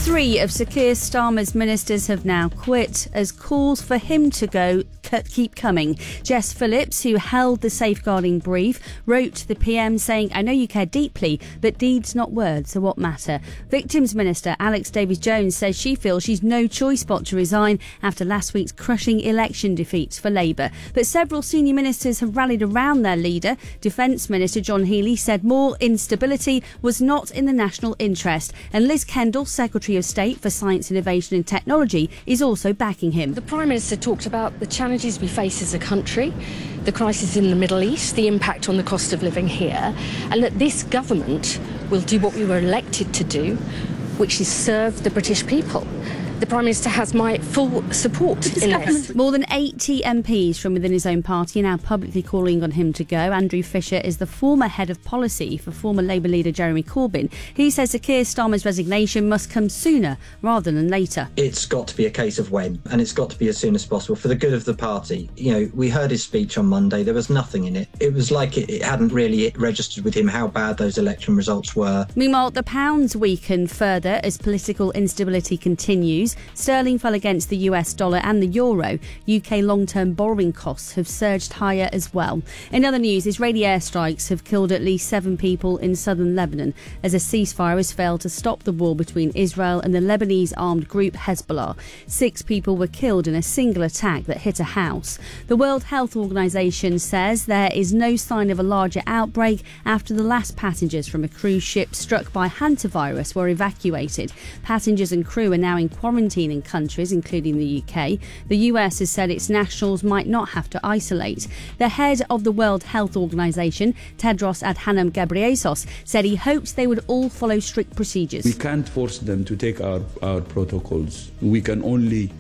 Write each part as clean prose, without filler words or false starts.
3 of Sir Keir Starmer's ministers have now quit as calls for him to go keep coming. Jess Phillips, who held the safeguarding brief, wrote to the PM saying, "I know you care deeply, but deeds not words are what matter." Victims Minister Alex Davies-Jones says she feels she's no choice but to resign after last week's crushing election defeats for Labour. But several senior ministers have rallied around their leader. Defence Minister John Healey said more instability was not in the national interest. And Liz Kendall, Secretary of State for Science, Innovation and Technology, is also backing him. The Prime Minister talked about the challenges we face as a country, the crisis in the Middle East, the impact on the cost of living here, and that this government will do what we were elected to do, which is serve the British people. The Prime Minister has my full support in this. More than 80 MPs from within his own party are now publicly calling on him to go. Andrew Fisher is the former head of policy for former Labour leader Jeremy Corbyn. He says Sir Keir Starmer's resignation must come sooner rather than later. It's got to be a case of when, and it's got to be as soon as possible for the good of the party. You know, we heard his speech on Monday. There was nothing in it. It was like it hadn't really registered with him how bad those election results were. Meanwhile, the pound's weakened further as political instability continues. Sterling fell against the US dollar and the euro. UK long-term borrowing costs have surged higher as well. In other news, Israeli airstrikes have killed at least 7 people in southern Lebanon as a ceasefire has failed to stop the war between Israel and the Lebanese armed group Hezbollah. 6 people were killed in a single attack that hit a house. The World Health Organization says there is no sign of a larger outbreak after the last passengers from a cruise ship struck by hantavirus were evacuated. Passengers and crew are now in quarantine in countries, including the UK. The US has said its nationals might not have to isolate. The head of the World Health Organization, Tedros Adhanom Ghebreyesus, said he hopes they would all follow strict procedures. We can't force them to take our protocols. We can only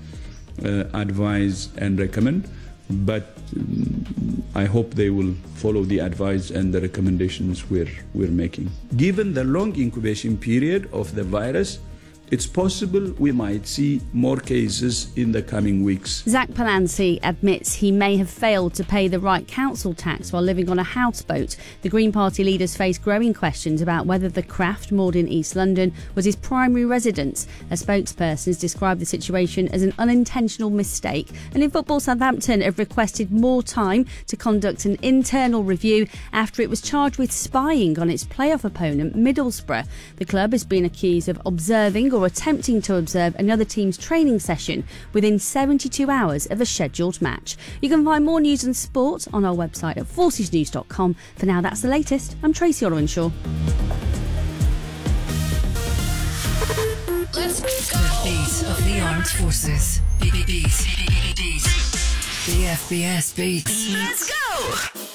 advise and recommend, but I hope they will follow the advice and the recommendations we're making. Given the long incubation period of the virus, it's possible we might see more cases in the coming weeks. Zach Palancy admits he may have failed to pay the right council tax while living on a houseboat. The Green Party leaders face growing questions about whether the craft moored in East London was his primary residence. A spokesperson has described the situation as an unintentional mistake. And in football, Southampton have requested more time to conduct an internal review after it was charged with spying on its playoff opponent Middlesbrough. The club has been accused of observing or attempting to observe another team's training session within 72 hours of a scheduled match. You can find more news and sport on our website at forcesnews.com. For now, that's the latest. I'm Tracy Olwenshaw. Let's go. The beat of the armed forces. The FBS beats. Let's go.